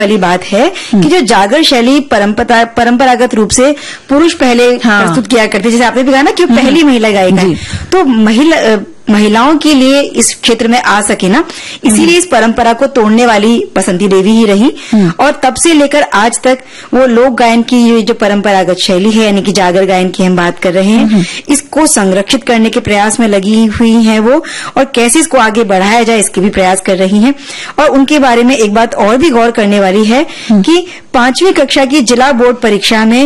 वाली बात है कि जो जागर शैली परंपरागत रूप से पुरुष पहले प्रस्तुत किया करते, जैसे आपने भी कहा ना कि पहली महिला गायिका है, तो महिलाओं के लिए इस क्षेत्र में आ सके ना, इसीलिए इस परंपरा को तोड़ने वाली बसंती देवी ही रही। और तब से लेकर आज तक वो लोक गायन की जो परंपरागत शैली है, यानी कि जागर गायन की हम बात कर रहे हैं, इसको संरक्षित करने के प्रयास में लगी हुई हैं वो, और कैसे इसको आगे बढ़ाया जाए इसके भी प्रयास कर रही हैं। और उनके बारे में एक बात और भी गौर करने वाली है कि 5वीं कक्षा की जिला बोर्ड परीक्षा में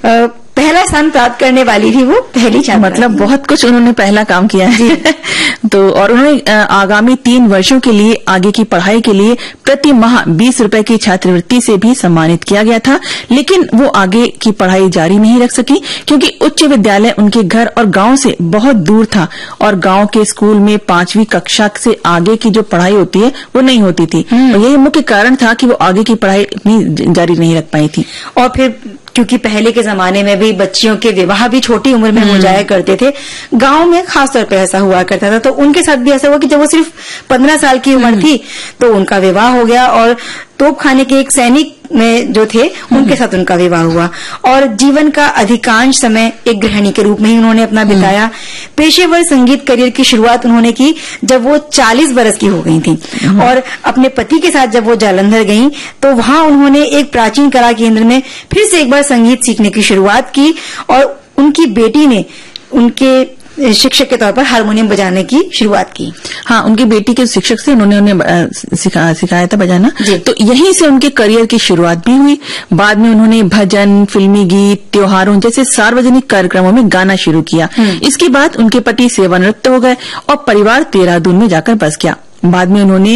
पहला स्थान प्राप्त करने वाली भी वो पहली छात्रा। मतलब बहुत कुछ उन्होंने पहला काम किया है। तो और उन्होंने आगामी 3 वर्षों के लिए आगे की पढ़ाई के लिए प्रति माह 20 रुपए की छात्रवृत्ति से भी सम्मानित किया गया था, लेकिन वो आगे की पढ़ाई जारी नहीं रख सकी क्योंकि उच्च विद्यालय उनके घर और गांव से बहुत दूर था और गांव के स्कूल में 5वीं कक्षा से आगे की जो पढ़ाई होती है वो नहीं होती थी। और यही मुख्य कारण था कि वो आगे की पढ़ाई अपनी जारी नहीं रख पाई थी। और फिर क्योंकि पहले के जमाने में भी बच्चियों के विवाह भी छोटी उम्र में हो जाया करते थे, गांव में खासतौर पे ऐसा हुआ करता था, तो उनके साथ भी ऐसा हुआ कि जब वो सिर्फ 15 साल की उम्र थी तो उनका विवाह हो गया, और तोप खाने के एक सैनिक में जो थे उनके साथ उनका विवाह हुआ, और जीवन का अधिकांश समय एक गृहिणी के रूप में ही उन्होंने अपना बिताया। पेशेवर संगीत करियर की शुरुआत उन्होंने की जब वो 40 बरस की हो गई थी, और अपने पति के साथ जब वो जालंधर गईं तो वहां उन्होंने एक प्राचीन कला केंद्र में फिर से एक बार संगीत सीखने की शुरुआत की, और उनकी बेटी ने उनके शिक्षक के तौर पर हारमोनियम बजाने की शुरुआत की। हाँ, उनकी बेटी के शिक्षक से उन्होंने उन्हें सिखाया था बजाना, तो यहीं से उनके करियर की शुरुआत भी हुई। बाद में उन्होंने भजन, फिल्मी गीत, त्योहारों जैसे सार्वजनिक कार्यक्रमों में गाना शुरू किया। इसके बाद उनके पति सेवानिवृत्त हो गए और परिवार देहरादून में जाकर बस गया। बाद में उन्होंने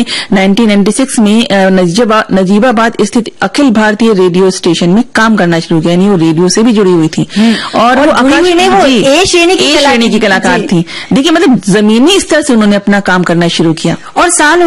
1996 में नजीबाबाद स्थित अखिल भारतीय रेडियो स्टेशन में काम करना शुरू किया, यानी वो रेडियो से भी जुड़ी हुई थी। और वो ए श्रेणी की कलाकार थी। देखिए, मतलब जमीनी स्तर से उन्होंने अपना काम करना शुरू किया। और साल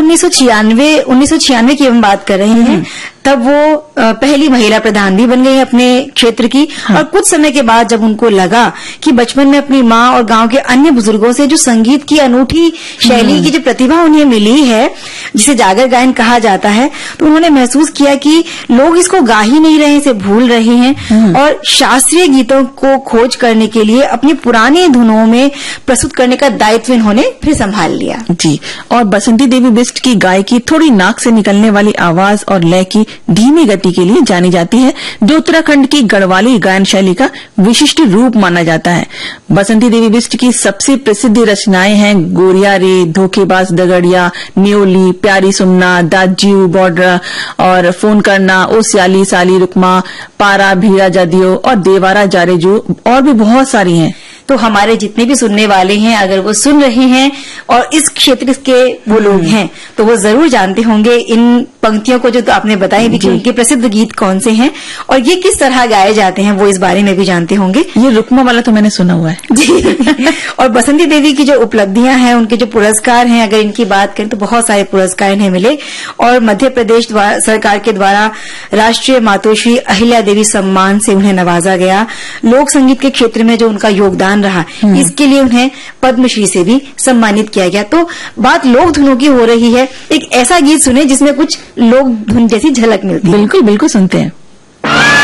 1996 की हम बात कर रहे हैं, तब वो पहली महिला प्रधान भी बन गई अपने क्षेत्र की। और कुछ समय के बाद जब उनको लगा कि बचपन में अपनी माँ और गांव के अन्य बुजुर्गों से जो संगीत की अनूठी शैली की जो प्रतिभा उन्हें मिली है, जिसे जागर गायन कहा जाता है, तो उन्होंने महसूस किया कि लोग इसको गा ही नहीं रहे, इसे भूल रहे हैं, और शास्त्रीय गीतों को खोज करने के लिए अपनी पुरानी धुनों में प्रस्तुत करने का दायित्व इन्होंने फिर संभाल लिया। जी, और बसंती देवी बिष्ट की गायकी थोड़ी नाक से निकलने वाली आवाज और लय की धीमी गति के लिए जानी जाती है, जो उत्तराखंड की गढ़वाली गायन शैली का विशिष्ट रूप माना जाता है। बसंती देवी बिष्ट की सबसे प्रसिद्ध रचनाएं हैं गोरिया रे, धोखेबाज दगड़िया, न्योली, प्यारी सुमना, दाज्यू बॉर्डर और फोन करना, ओ स्याली साली रुकमा, पारा भीड़ा जादियो और देवारा जारेजू, और भी बहुत सारी हैं। तो हमारे जितने भी सुनने वाले हैं, अगर वो सुन रहे हैं और इस क्षेत्र के वो लोग हैं, तो वो जरूर जानते होंगे इन पंक्तियों को जो तो आपने बताई भी कि उनके प्रसिद्ध गीत कौन से हैं और ये किस तरह गाए जाते हैं, वो इस बारे में भी जानते होंगे। ये रुकमा वाला तो मैंने सुना हुआ है जी। और बसंती देवी की जो उपलब्धियां हैं, उनके जो पुरस्कार हैं, अगर इनकी बात करें तो बहुत सारे पुरस्कार इन्हें मिले, और मध्य प्रदेश सरकार के द्वारा राष्ट्रीय मातोश्री अहिल्या देवी सम्मान से उन्हें नवाजा गया। लोक संगीत के क्षेत्र में जो उनका योगदान रहा, इसके लिए उन्हें पद्मश्री से भी सम्मानित किया गया। तो बात लोक धुनों की हो रही है, एक ऐसा गीत सुने जिसमें कुछ लोक धुन जैसी झलक मिलती है। बिल्कुल बिल्कुल सुनते हैं।